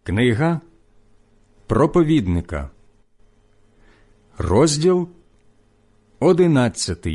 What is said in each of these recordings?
Книга проповідника, розділ 11.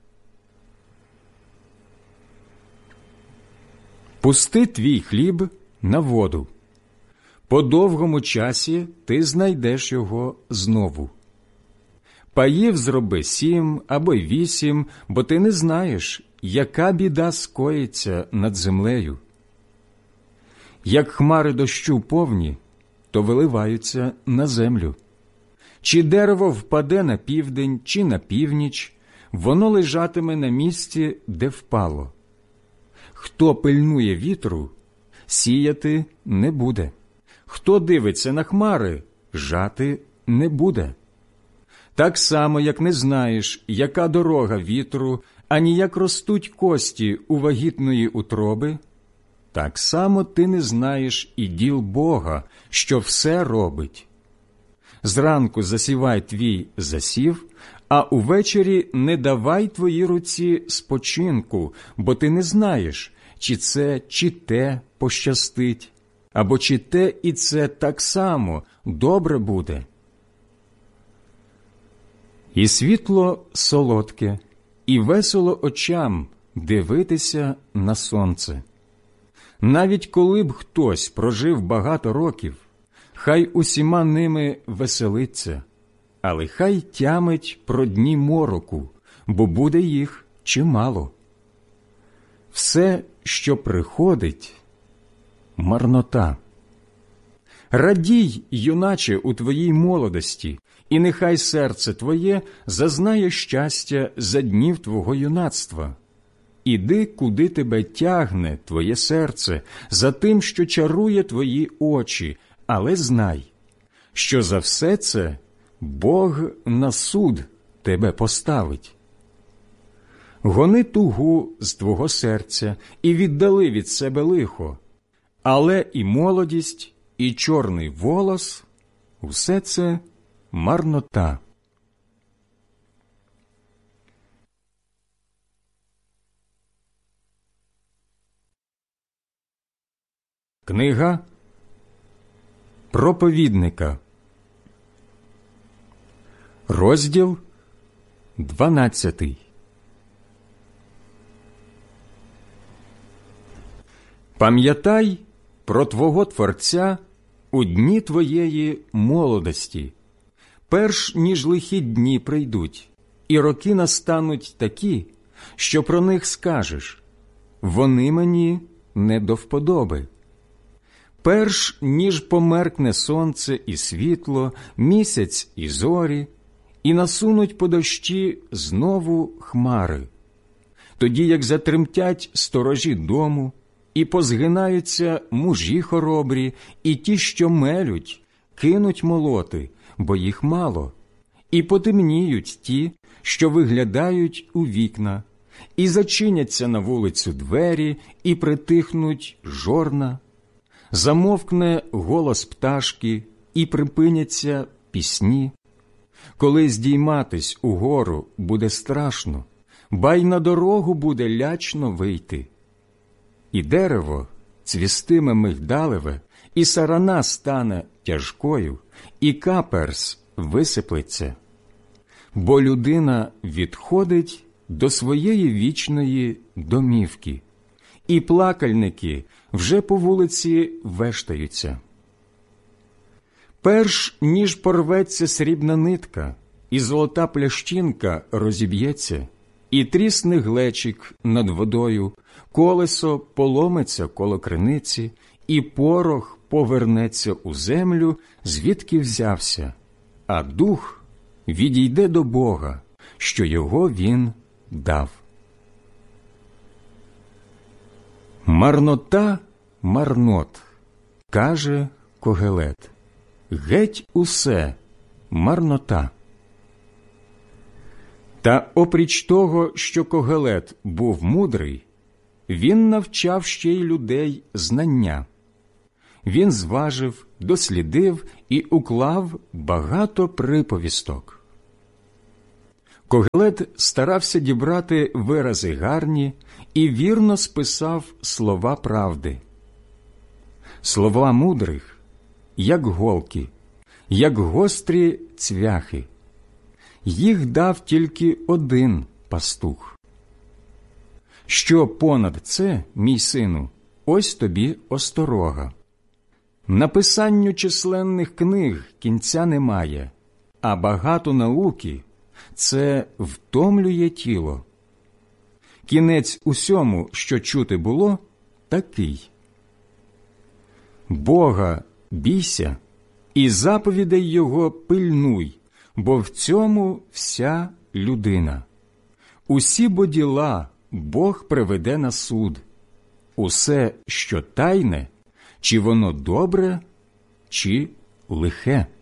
Пусти твій хліб на воду. По довгому часі ти знайдеш його знову. Паїв зроби 7 або 8, бо ти не знаєш, яка біда скоїться над землею. Як хмари дощу повні, то виливаються на землю. Чи дерево впаде на південь, чи на північ, воно лежатиме на місці, де впало. Хто пильнує вітру, сіяти не буде. Хто дивиться на хмари, жати не буде. Так само, як не знаєш, яка дорога вітру, ані як ростуть кості у вагітної утроби, так само ти не знаєш і діл Бога, що все робить. Зранку засівай твій засів, а увечері не давай твоїй руці спочинку, бо ти не знаєш, чи це, чи те пощастить, або чи те і це так само добре буде. І світло солодке, і весело очам дивитися на сонце. Навіть коли б хтось прожив багато років, хай усіма ними веселиться, але хай тямить про дні мороку, бо буде їх чимало. Все, що приходить, марнота. Радій, юначе, у твоїй молодості, і нехай серце твоє зазнає щастя за днів твого юнацтва. Іди, куди тебе тягне твоє серце, за тим, що чарує твої очі, але знай, що за все це Бог на суд тебе поставить. Гони тугу з твого серця і віддали від себе лихо, але і молодість, і чорний волос – усе це марнота. Книга проповідника, розділ 12. Пам'ятай про твого Творця у дні твоєї молодості, перш ніж лихі дні прийдуть, і роки настануть такі, що про них скажеш: вони мені не до вподоби. Перш ніж померкне сонце і світло, місяць і зорі, і насунуть по дощі знову хмари. Тоді, як затремтять сторожі дому, і позгинаються мужі хоробрі, і ті, що мелють, кинуть молоти, бо їх мало, і потемніють ті, що виглядають у вікна, і зачиняться на вулицю двері, і притихнуть жорна. Замовкне голос пташки, і припиняться пісні. Коли здійматись угору буде страшно, ба й на дорогу буде лячно вийти. І дерево цвістиме мигдалеве, і сарана стане тяжкою, і каперс висиплеться. Бо людина відходить до своєї вічної домівки, і плакальники вже по вулиці вештаються. Перш ніж порветься срібна нитка, і золота плящинка розіб'ється, і трісне глечик над водою, колесо поломиться коло криниці, і порох повернеться у землю, звідки взявся, а дух відійде до Бога, що його він дав. Марнота марнот, каже Когелет, геть усе марнота. Та опріч того, що Когелет був мудрий, він навчав ще й людей знання. Він зважив, дослідив і уклав багато приповісток. Когелет старався дібрати вирази гарні і вірно списав слова правди. Слова мудрих як голки, як гострі цвяхи. Їх дав тільки один пастух. Що понад це, мій сину, ось тобі осторога. Написанню численних книг кінця немає, а багато науки – це втомлює тіло. Кінець усьому, що чути було, такий. Бога бійся і заповідей Його пильнуй, бо в цьому вся людина. Усі бо діла Бог приведе на суд. Усе, що тайне, чи воно добре, чи лихе.